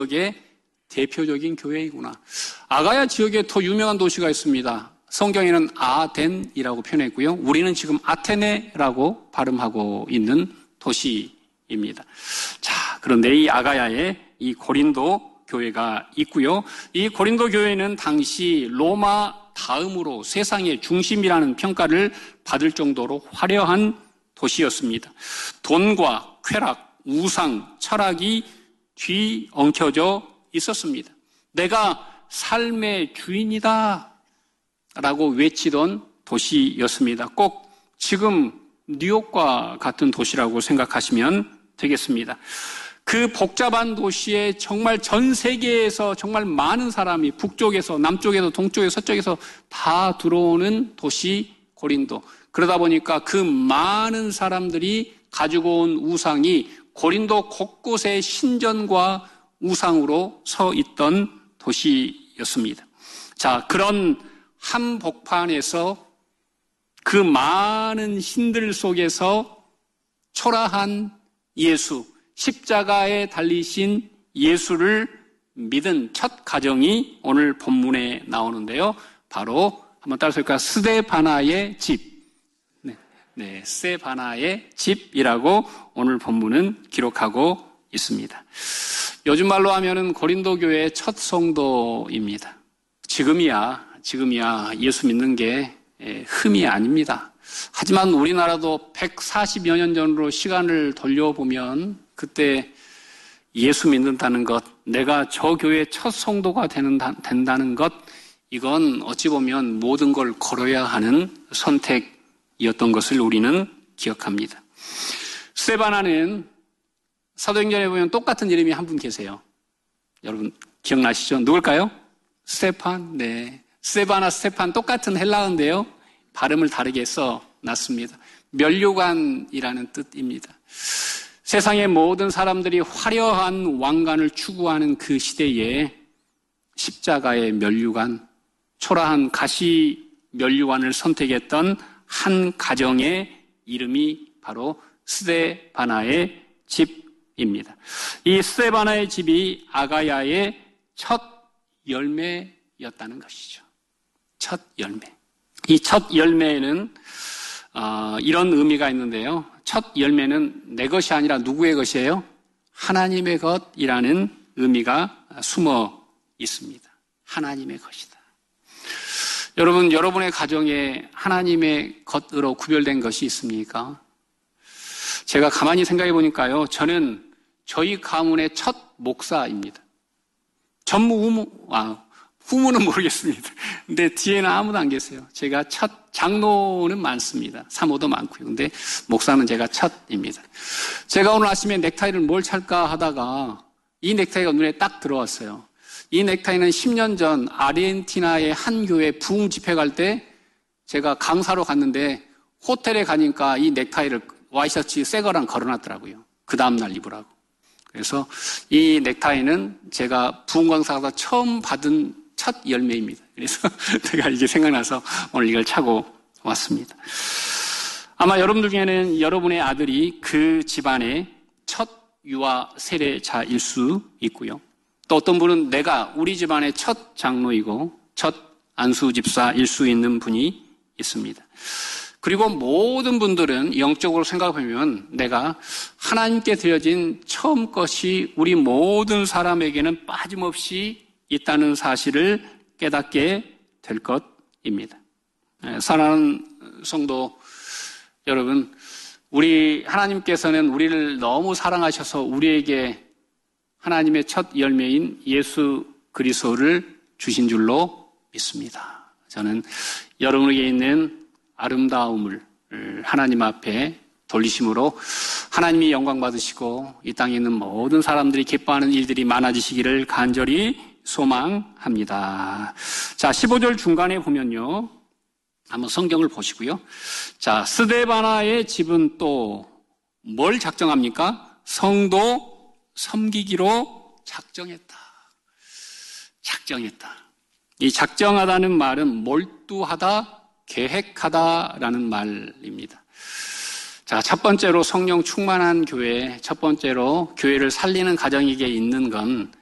지역의 대표적인 교회이구나. 아가야 지역에 더 유명한 도시가 있습니다. 성경에는 아덴이라고 표현했고요. 우리는 지금 아테네라고 발음하고 있는 도시입니다. 자, 그런데 이 아가야에 이 고린도 교회가 있고요. 이 고린도 교회는 당시 로마 다음으로 세상의 중심이라는 평가를 받을 정도로 화려한 도시였습니다. 돈과 쾌락, 우상, 철학이 뒤엉켜져 있었습니다. 내가 삶의 주인이다 라고 외치던 도시였습니다. 꼭 지금 뉴욕과 같은 도시라고 생각하시면 되겠습니다. 그 복잡한 도시에 정말 전 세계에서 정말 많은 사람이 북쪽에서 남쪽에서 동쪽에서 서쪽에서 다 들어오는 도시 고린도. 그러다 보니까 그 많은 사람들이 가지고 온 우상이 고린도 곳곳에 신전과 우상으로 서 있던 도시였습니다. 자, 그런 한복판에서 그 많은 신들 속에서 초라한 예수, 십자가에 달리신 예수를 믿은 첫 가정이 오늘 본문에 나오는데요. 바로 한번 따라서 스데바나의 집. 네, 스데바나의 집이라고 오늘 본문은 기록하고 있습니다. 요즘 말로 하면은 고린도 교회의 첫 성도입니다. 지금이야 예수 믿는 게 흠이 아닙니다. 하지만 우리나라도 140여 년 전으로 시간을 돌려보면 그때 예수 믿는다는 것, 내가 저 교회의 첫 성도가 된다는 것, 이건 어찌 보면 모든 걸 걸어야 하는 선택이었던 것을 우리는 기억합니다. 스데바나는 사도행전에 보면 똑같은 이름이 한 분 계세요. 여러분 기억나시죠? 누굴까요? 스테판. 네, 스데바나, 스테판 똑같은 헬라어인데요. 발음을 다르게 써놨습니다. 면류관이라는 뜻입니다. 세상의 모든 사람들이 화려한 왕관을 추구하는 그 시대에 십자가의 면류관, 초라한 가시 면류관을 선택했던 한 가정의 이름이 바로 스데바나의 집입니다. 이 스데바나의 집이 아가야의 첫 열매였다는 것이죠. 첫 열매. 이 첫 열매에는 이런 의미가 있는데요. 첫 열매는 내 것이 아니라 누구의 것이에요? 하나님의 것이라는 의미가 숨어 있습니다. 하나님의 것이다. 여러분, 여러분의 가정에 하나님의 것으로 구별된 것이 있습니까? 제가 가만히 생각해 보니까요. 저는 저희 가문의 첫 목사입니다. 후무는 모르겠습니다. 근데 뒤에는 아무도 안 계세요. 제가 첫 장로는 많습니다. 사모도 많고요. 근데 목사는 제가 첫입니다. 제가 오늘 아침에 넥타이를 뭘 찰까 하다가 이 넥타이가 눈에 딱 들어왔어요. 이 넥타이는 10년 전 아르헨티나의 한 교회 부흥 집회 갈 때 제가 강사로 갔는데 호텔에 가니까 이 넥타이를 와이셔츠 새 거랑 걸어놨더라고요. 그 다음날 입으라고. 그래서 이 넥타이는 제가 부흥 강사가 처음 받은 첫 열매입니다. 그래서 제가 이게 생각나서 오늘 이걸 차고 왔습니다. 아마 여러분들 중에는 여러분의 아들이 그 집안의 첫 유아 세례자일 수 있고요. 또 어떤 분은 내가 우리 집안의 첫 장로이고 첫 안수 집사일 수 있는 분이 있습니다. 그리고 모든 분들은 영적으로 생각해보면 내가 하나님께 드려진 처음 것이 우리 모든 사람에게는 빠짐없이 있다는 사실을 깨닫게 될 것입니다. 사랑하는 성도 여러분, 우리 하나님께서는 우리를 너무 사랑하셔서 우리에게 하나님의 첫 열매인 예수 그리스도를 주신 줄로 믿습니다. 저는 여러분에게 있는 아름다움을 하나님 앞에 돌리심으로 하나님이 영광 받으시고 이 땅에 있는 모든 사람들이 기뻐하는 일들이 많아지시기를 간절히 소망합니다. 자, 15절 중간에 보면요. 한번 성경을 보시고요. 자, 스데바나의 집은 또 뭘 작정합니까? 성도 섬기기로 작정했다. 이 작정하다는 말은 몰두하다, 계획하다라는 말입니다. 자, 첫 번째로 성령 충만한 교회, 첫 번째로 교회를 살리는 가정에게 있는 건